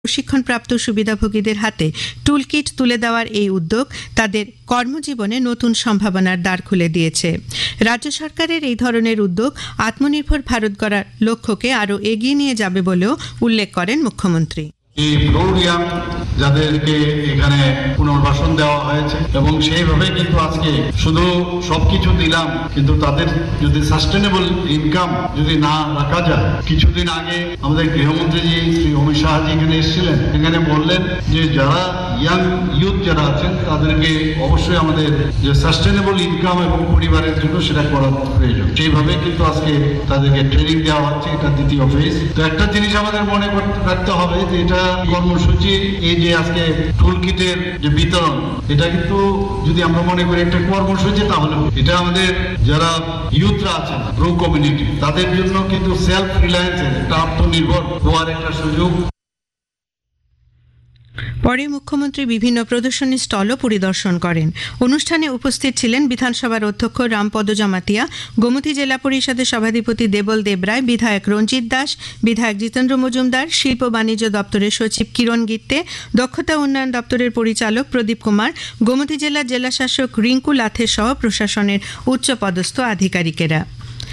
প্রশিক্ষণপ্রাপ্ত সুবিধাভোগীদের হাতে টুলকিট তুলে দেওয়ার এই উদ্যোগ তাদের কর্মজীবনে নতুন সম্ভাবনার দ্বার খুলে দিয়েছে। রাজ্য সরকারের এই ধরনের উদ্যোগ আত্মনির্ভর ভারত গড়ার লক্ষ্যকে আরও এগিয়ে নিয়ে যাবে বলেও উল্লেখ করেন মুখ্যমন্ত্রী। এই প্রৌঢ়িয়াং যাদেরকে এখানে পুনর্বাসন দেওয়া হয়েছে এবং সেইভাবে কিন্তু আজকে শুধু সবকিছু দিলাম, কিন্তু তাদের যদি সাস্টেনেবল ইনকাম যদি না রাখা যায়। কিছুদিন আগে আমাদের গৃহমন্ত্রীজি শ্রী অমিত শাহজি এখানে এসেছিলেন, এখানে বললেন যে যারা ইয়াং ইউথ যারা আছেন তাদেরকে অবশ্যই আমাদের যে সাস্টেনেবল ইনকাম এবং পরিবারের জন্য সেটা করা প্রয়োজন। সেইভাবে কিন্তু আজকে তাদেরকে ট্রেনিং দেওয়া হচ্ছে, এটা দ্বিতীয় ফেজ। তো একটা জিনিস আমাদের মনে রাখতে হবে যে এটা কর্মসূচি, এই যে আজকে টুলকিটের যে বিতরণ, এটা কিন্তু যদি আমরা মনে করি একটা কর্মসূচি, তাহলে এটা আমাদের যারা ইউথরা আছেন প্রো কমিউনিটি তাদের জন্য কিন্তু সেলফ রিলায়েন্সের একটা আত্মনির্ভর হওয়ার একটা সুযোগ। পরে মুখ্যমন্ত্রী বিভিন্ন প্রদর্শনী স্টলও পরিদর্শন করেন। অনুষ্ঠানে উপস্থিত ছিলেন বিধানসভার অধ্যক্ষ রামপদ জামাতিয়া, গোমতী জেলা পরিষদের সভাধিপতি দেবল দেবরায়, বিধায়ক রঞ্জিত দাস, বিধায়ক জিতেন্দ্র মজুমদার, শিল্প বাণিজ্য দপ্তরের সচিব কিরণ গিত্তে, দক্ষতা উন্নয়ন দপ্তরের পরিচালক প্রদীপ কুমার, গোমতী জেলার জেলাশাসক রিঙ্কু লাথের সহ প্রশাসনের উচ্চপদস্থ আধিকারিকেরা।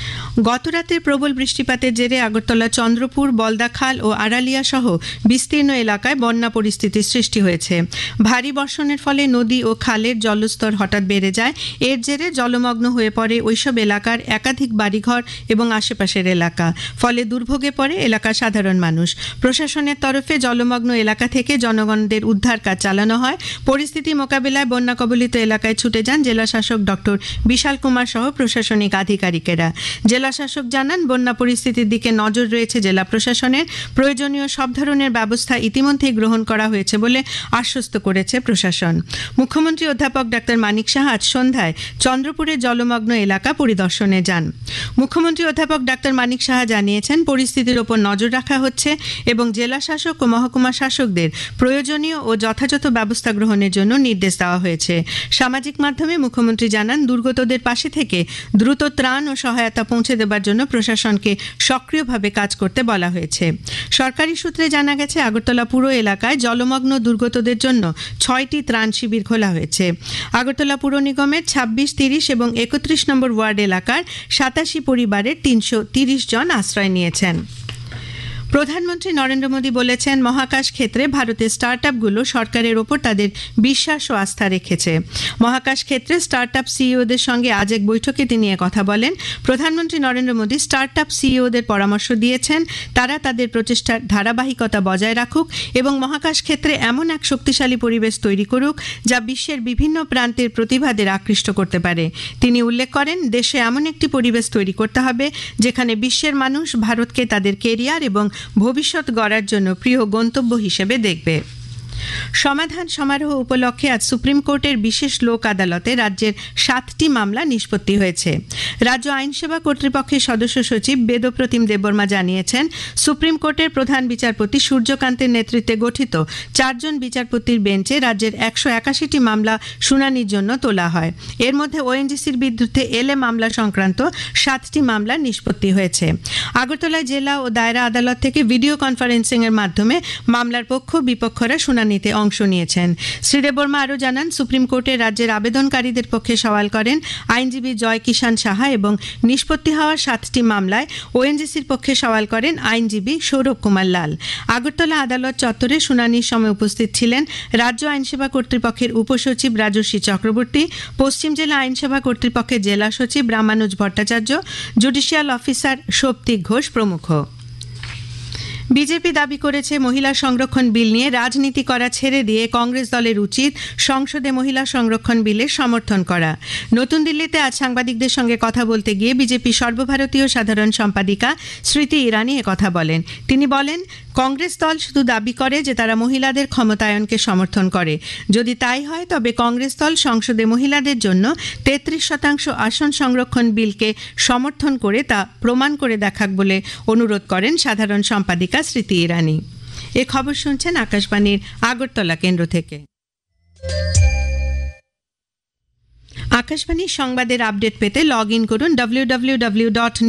গতরাতের প্রবল বৃষ্টিপাতের জেরে আগরতলা চন্দ্রপুর, বলদাখাল ও আড়ালিয়া সহ বিস্তীর্ণ এলাকায় বন্যা পরিস্থিতির সৃষ্টি হয়েছে। ভারী বর্ষণের ফলে নদী ও খালের জলস্তর হঠাৎ বেড়ে যায়। এর জেরে জলমগ্ন হয়ে পড়ে ওইসব এলাকার একাধিক বাড়িঘর এবং আশেপাশের এলাকা। ফলে দুর্ভোগে পড়ে এলাকার সাধারণ মানুষ। প্রশাসনের তরফে জলমগ্ন এলাকা থেকে জনগণদের উদ্ধার কাজ চালানো হয়। পরিস্থিতি মোকাবিলায় বন্যা কবলিত এলাকায় ছুটে যান জেলাশাসক ডক্টর বিশাল কুমার সহ প্রশাসনিক আধিকারিকেরা। জেলাশাসক জানান, বন্যা পরিস্থিতির দিকে নজর রয়েছে জেলা প্রশাসনের। প্রয়োজনীয় সব ধরনের ব্যবস্থা ইতিমধ্যেই গ্রহণ করা হয়েছে বলে আশ্বস্ত করেছে প্রশাসন। মুখ্যমন্ত্রী অধ্যাপক ডাক্তার মানিক সাহা আজ সন্ধ্যায় চন্দ্রপুরের জলমগ্ন এলাকা পরিদর্শনে যান। মুখ্যমন্ত্রী অধ্যাপক ডাক্তার মানিক সাহা জানিয়েছেন, পরিস্থিতির ওপর নজর রাখা হচ্ছে এবং জেলা শাসক ও মহকুমা শাসকদের প্রয়োজনীয় ও যথাযথ ব্যবস্থা গ্রহণের জন্য নির্দেশ দেওয়া হয়েছে। সামাজিক মাধ্যমে মুখ্যমন্ত্রী জানান, দুর্গতদের পাশে থেকে দ্রুত ত্রাণ ও সহায়তা পৌঁছে দেবার জন্য প্রশাসনকে সক্রিয়ভাবে কাজ করতে বলা হয়েছে। সরকারি সূত্রে জানা গেছে, আগরতলা পুরো এলাকায় জলমগ্ন দুর্গতদের জন্য 6টি ত্রাণ শিবির খোলা হয়েছে। আগরতলা পুর নিগমের 26, 30 এবং 31 নম্বর ওয়ার্ড এলাকার 87 পরিবারের 330 জন আশ্রয় নিয়েছেন। প্রধানমন্ত্রী নরেন্দ্র মোদী বলেছেন, মহাকাশ ক্ষেত্রে ভারতের স্টার্টআপগুলো সরকারের ওপর তাদের বিশ্বাস ও আস্থা রেখেছে। মহাকাশ ক্ষেত্রে স্টার্টআপ সিইওদের সঙ্গে আজ এক বৈঠকে তিনি কথা বলেন। প্রধানমন্ত্রী নরেন্দ্র মোদী স্টার্টআপ সিইওদের পরামর্শ দিয়েছেন তারা তাদের প্রচেষ্টার ধারাবাহিকতা বজায় রাখুক এবং মহাকাশ ক্ষেত্রে এমন এক শক্তিশালী পরিবেশ তৈরি করুক যা বিশ্বের বিভিন্ন প্রান্তের প্রতিভাদের আকৃষ্ট করতে পারে। তিনি উল্লেখ করেন, দেশে এমন একটি পরিবেশ তৈরি করতে হবে যেখানে বিশ্বের মানুষ ভারতকে তাদের কেরিয়ার এবং ভবিষ্যৎ গড়ার জন্য প্রিয় গন্তব্য হিসেবে দেখবে। সমাধান সমারোহ উপলক্ষে আজ সুপ্রিম কোর্টের বিশেষ লোক আদালতে রাজ্যের 7টি মামলা নিষ্পত্তি হয়েছে। রাজ্য আইনসেবা কর্তৃপক্ষের সদস্য সচিব বেদপ্রতিম দেববর্মা জানিয়েছেন, সুপ্রিম কোর্টের প্রধান বিচারপতি সূর্যকান্তের নেতৃত্বে গঠিত 4 জন বিচারপতির বেঞ্চে রাজ্যের 181টি মামলা শুনানির জন্য তোলা হয়। এর মধ্যে ওএনজিসির বিরুদ্ধে এলএ মামলা সংক্রান্ত 7টি মামলা নিষ্পত্তি হয়েছে। আগরতলা জেলা ও দায়রা আদালত থেকে ভিডিও কনফারেন্সিং এর মাধ্যমে মামলার পক্ষ বিপক্ষরা শুনানিতে অংশ নিয়েছেন। শ্রী দেববর্মা আরও জানান, সুপ্রিম কোর্টে রাজ্যের আবেদনকারীদের পক্ষে সওয়াল করেন আইনজীবী জয় কিষাণ সাহা এবং নিষ্পত্তি হওয়া 7টি মামলায় ওএনজিসির পক্ষে সওয়াল করেন আইনজীবী সৌরভ কুমার লাল। আগরতলা আদালত চত্বরে শুনানির সময় উপস্থিত ছিলেন রাজ্য আইনসেবা কর্তৃপক্ষের উপসচিব রাজস্বী চক্রবর্তী, পশ্চিম জেলা আইনসেবা কর্তৃপক্ষের জেলা সচিব রামানুজ ভট্টাচার্য, জুডিশিয়াল অফিসার শক্তিক ঘোষ প্রমুখ। বিজেপি দাবি করেছে, মহিলা সংরক্ষণ বিল নিয়ে রাজনীতি করা ছেড়ে দিয়ে কংগ্রেস দলের উচিত সংসদে মহিলা সংরক্ষণ বিলের সমর্থন করা। নতুন দিল্লিতে আজ সাংবাদিকদের সঙ্গে কথা বলতে গিয়ে বিজেপি সর্বভারতীয় সাধারণ সম্পাদিকা স্মৃতি ইরানি কথা বলেন। তিনি বলেন, কংগ্রেস দল শুধু দাবি করে যে তারা মহিলাদের ক্ষমতায়নকে সমর্থন করে। যদি তাই হয় তবে কংগ্রেস দল সংসদে মহিলাদের জন্য 33% আসন সংরক্ষণ বিলকে সমর্থন করে তা প্রমাণ করে দেখাক বলে অনুরোধ করেন সাধারণ সম্পাদিকা স্মৃতি ইরানি। এ খবর শুনছেন আকাশবাণীর আগরতলা কেন্দ্র থেকে। আকাশবাণী সংবাদের আপডেট পেতে লগ ইন করুন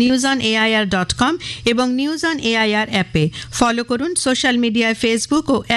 www.newsonair.com এবং নিউজ অন এআইআর অ্যাপে। ফলো করুন সোশ্যাল মিডিয়ায় ফেসবুক ও